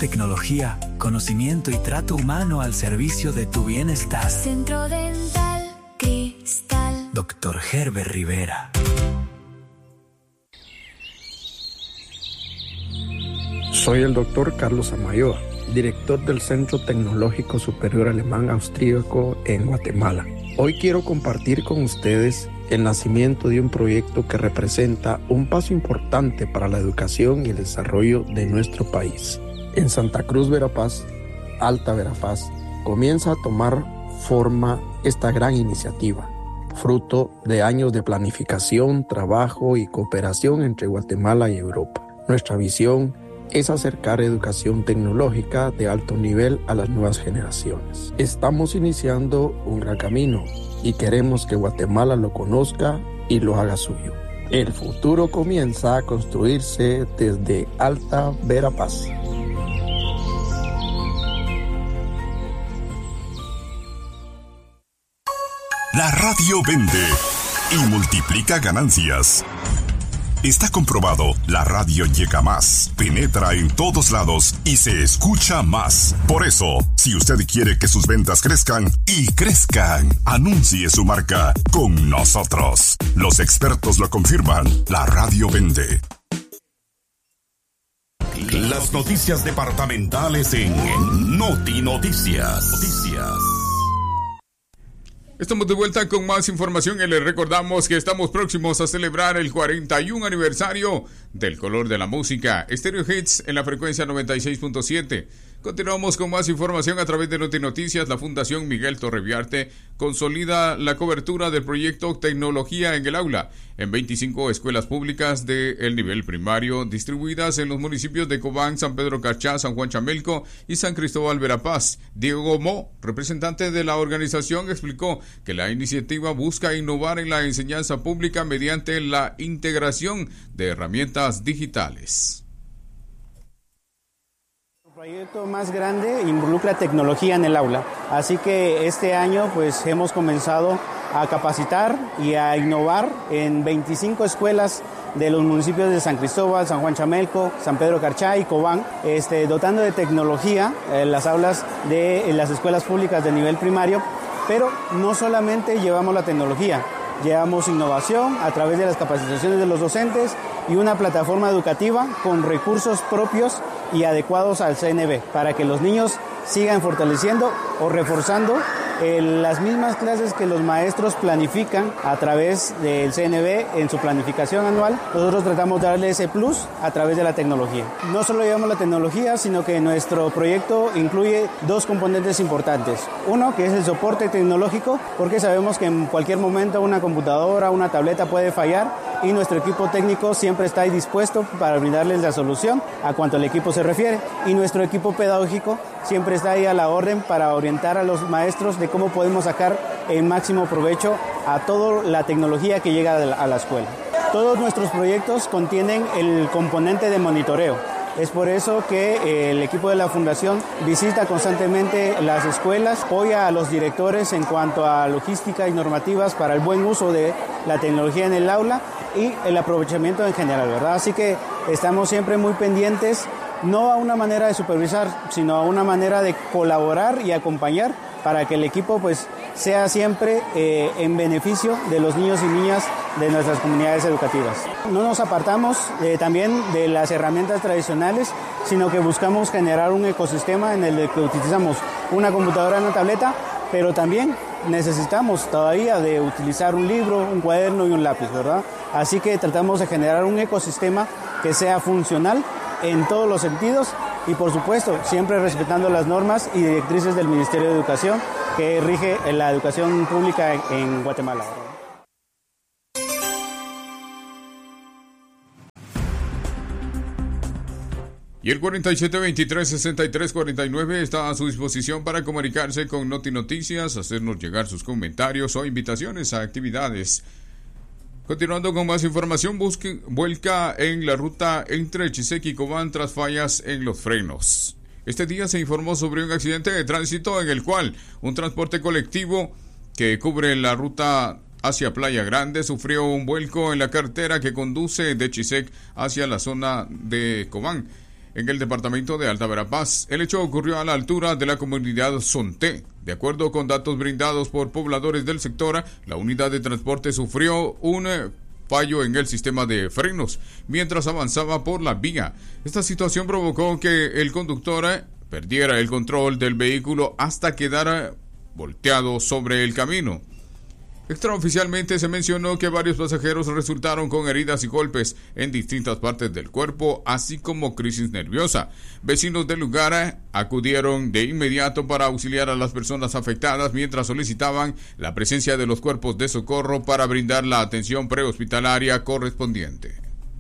tecnología, conocimiento y trato humano al servicio de tu bienestar. Centro Dental Cristal. Dr. Herbert Rivera. Soy el doctor Carlos Amayoa, director del Centro Tecnológico Superior Alemán Austríaco en Guatemala. Hoy quiero compartir con ustedes el nacimiento de un proyecto que representa un paso importante para la educación y el desarrollo de nuestro país. En Santa Cruz, Verapaz, Alta Verapaz, comienza a tomar forma esta gran iniciativa, fruto de años de planificación, trabajo y cooperación entre Guatemala y Europa. Nuestra visión es acercar educación tecnológica de alto nivel a las nuevas generaciones. Estamos iniciando un gran camino y queremos que Guatemala lo conozca y lo haga suyo. El futuro comienza a construirse desde Alta Verapaz. La radio vende y multiplica ganancias. Está comprobado, la radio llega más, penetra en todos lados y se escucha más. Por eso, si usted quiere que sus ventas crezcan y crezcan, anuncie su marca con nosotros. Los expertos lo confirman, la radio vende. Las noticias departamentales en Noti Noticias. Estamos de vuelta con más información y les recordamos que estamos próximos a celebrar el 41 aniversario del Color de la Música, Stereo Hits en la frecuencia 96.7. Continuamos con más información a través de Noti Noticias. La Fundación Miguel Torreviarte consolida la cobertura del proyecto Tecnología en el Aula en 25 escuelas públicas del nivel primario distribuidas en los municipios de Cobán, San Pedro Carchá, San Juan Chamelco y San Cristóbal Verapaz. Diego Mo, representante de la organización, explicó que la iniciativa busca innovar en la enseñanza pública mediante la integración de herramientas digitales. El proyecto más grande involucra tecnología en el aula, así que este año pues hemos comenzado a capacitar y a innovar en 25 escuelas de los municipios de San Cristóbal, San Juan Chamelco, San Pedro Carchá y Cobán, dotando de tecnología las aulas de las escuelas públicas de nivel primario, pero no solamente llevamos la tecnología, llevamos innovación a través de las capacitaciones de los docentes y una plataforma educativa con recursos propios y adecuados al CNB para que los niños sigan fortaleciendo o reforzando las mismas clases que los maestros planifican a través del CNB en su planificación anual. Nosotros tratamos de darle ese plus a través de la tecnología. No solo llevamos la tecnología, sino que nuestro proyecto incluye dos componentes importantes. Uno, que es el soporte tecnológico, porque sabemos que en cualquier momento una computadora, una tableta puede fallar y nuestro equipo técnico siempre está ahí dispuesto para brindarles la solución a cuanto el equipo se refiere. Y nuestro equipo pedagógico siempre está ahí a la orden para orientar a los maestros de cómo podemos sacar el máximo provecho a toda la tecnología que llega a la escuela. Todos nuestros proyectos contienen el componente de monitoreo. Es por eso que el equipo de la Fundación visita constantemente las escuelas, apoya a los directores en cuanto a logística y normativas para el buen uso de la tecnología en el aula y el aprovechamiento en general, ¿verdad? Así que estamos siempre muy pendientes, no a una manera de supervisar, sino a una manera de colaborar y acompañar para que el equipo pues sea siempre en beneficio de los niños y niñas de nuestras comunidades educativas. No nos apartamos también de las herramientas tradicionales, sino que buscamos generar un ecosistema en el que utilizamos una computadora, una tableta, pero también necesitamos todavía de utilizar un libro, un cuaderno y un lápiz, ¿verdad? Así que tratamos de generar un ecosistema que sea funcional en todos los sentidos y, por supuesto, siempre respetando las normas y directrices del Ministerio de Educación que rige la educación pública en Guatemala. Y el 4723-6349 está a su disposición para comunicarse con Noti Noticias, hacernos llegar sus comentarios o invitaciones a actividades. Continuando con más información, vuelca en la ruta entre Chisequi y Cobán tras fallas en los frenos. Este día se informó sobre un accidente de tránsito en el cual un transporte colectivo que cubre la ruta hacia Playa Grande sufrió un vuelco en la carretera que conduce de Chisec hacia la zona de Cobán. en el departamento de Alta Verapaz. El hecho ocurrió a la altura de la comunidad Sonté. De acuerdo con datos brindados por pobladores del sector, la unidad de transporte sufrió un fallo en el sistema de frenos mientras avanzaba por la vía. Esta situación provocó que el conductor perdiera el control del vehículo hasta quedar volteado sobre el camino. Extraoficialmente se mencionó que varios pasajeros resultaron con heridas y golpes en distintas partes del cuerpo, así como crisis nerviosa. Vecinos del lugar acudieron de inmediato para auxiliar a las personas afectadas mientras solicitaban la presencia de los cuerpos de socorro para brindar la atención prehospitalaria correspondiente.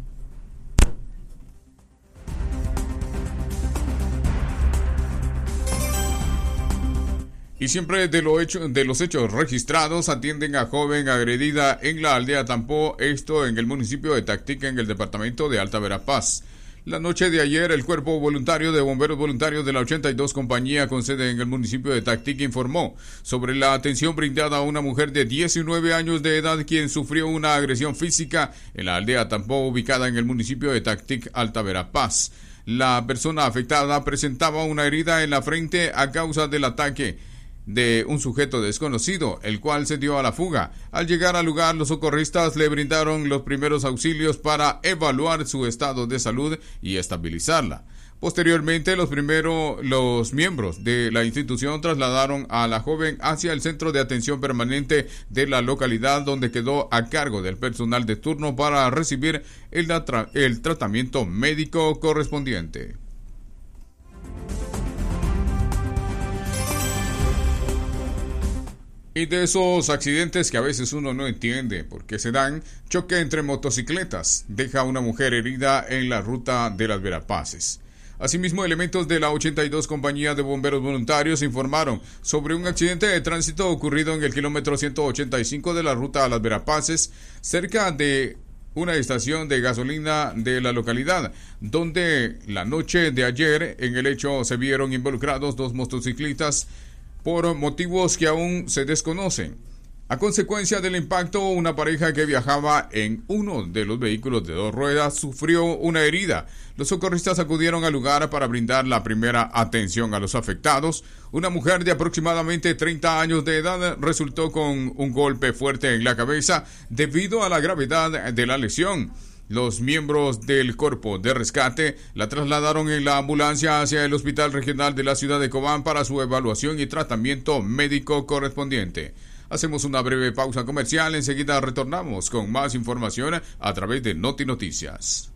Y siempre de los hechos registrados, atienden a joven agredida en la aldea Tampó, esto en el municipio de Tactic, en el departamento de Alta Verapaz. La noche de ayer, el Cuerpo Voluntario de Bomberos Voluntarios de la 82 Compañía con sede en el municipio de Tactic informó sobre la atención brindada a una mujer de 19 años de edad quien sufrió una agresión física en la aldea Tampó, ubicada en el municipio de Tactic, Alta Verapaz. La persona afectada presentaba una herida en la frente a causa del ataque de un sujeto desconocido, el cual se dio a la fuga. Al llegar al lugar, los socorristas le brindaron los primeros auxilios para evaluar su estado de salud y estabilizarla. Posteriormente, los miembros de la institución trasladaron a la joven hacia el centro de atención permanente de la localidad, donde quedó a cargo del personal de turno para recibir el tratamiento médico correspondiente. Y de esos accidentes que a veces uno no entiende por qué se dan, choque entre motocicletas deja a una mujer herida en la ruta de las Verapaces. Asimismo, elementos de la 82 Compañía de Bomberos Voluntarios informaron sobre un accidente de tránsito ocurrido en el kilómetro 185 de la ruta a las Verapaces, cerca de una estación de gasolina de la localidad, donde la noche de ayer en el hecho se vieron involucrados dos motociclistas por motivos que aún se desconocen. A consecuencia del impacto, una pareja que viajaba en uno de los vehículos de dos ruedas sufrió una herida. Los socorristas acudieron al lugar para brindar la primera atención a los afectados. Una mujer de aproximadamente 30 años de edad resultó con un golpe fuerte en la cabeza debido a la gravedad de la lesión. Los miembros del cuerpo de rescate la trasladaron en la ambulancia hacia el Hospital Regional de la ciudad de Cobán para su evaluación y tratamiento médico correspondiente. Hacemos una breve pausa comercial, enseguida retornamos con más información a través de Noti Noticias.